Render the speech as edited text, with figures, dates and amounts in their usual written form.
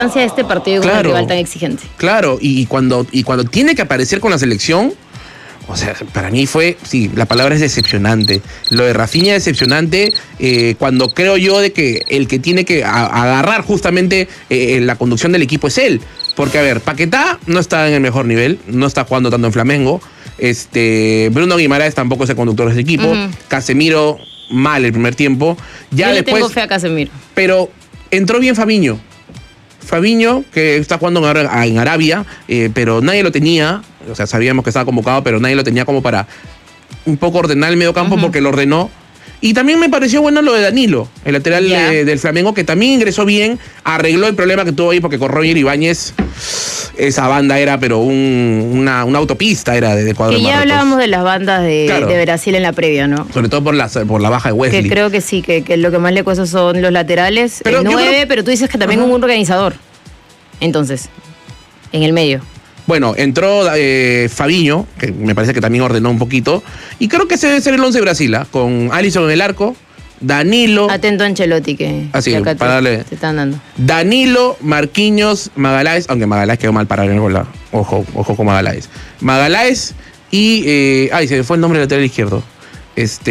de este partido con un rival tan exigente. Claro, y cuando tiene que aparecer con la selección, o sea, para mí fue, sí, la palabra es decepcionante. Lo de Rafinha es decepcionante cuando creo yo de que el que tiene que agarrar justamente la conducción del equipo es él. Porque, a ver, Paquetá no está en el mejor nivel, no está jugando tanto en Flamengo. Bruno Guimaraes tampoco es el conductor de ese equipo. Casemiro, mal el primer tiempo. Ya yo después, le tengo fe a Casemiro. Pero entró bien Fabinho. Fabinho, que está jugando en Arabia, pero nadie lo tenía. O sea, sabíamos que estaba convocado, pero nadie lo tenía como para un poco ordenar el medio campo porque lo ordenó. Y también me pareció bueno lo de Danilo, el lateral del Flamengo, que también ingresó bien, arregló el problema que tuvo ahí, porque con Roger Ibáñez esa banda era, pero una autopista era de Ecuador. Que ya hablábamos de las bandas de Brasil en la previa, ¿no? Sobre todo por la baja de Wesley. Que creo que sí, que lo que más le cuesta son los laterales, pero el 9, pero tú dices que también un organizador. Entonces, en el medio. Bueno, entró Fabinho, que me parece que también ordenó un poquito. Y creo que ese debe ser el 11 de Brasil, con Alisson en el arco, Danilo. Atento a Ancelotti, que acá para darle. Te están dando. Danilo, Marquinhos, Magaláes, aunque Magaláes quedó mal para el gol. Ojo con Magaláes. Magaláes y. Se me fue el nombre del lateral izquierdo.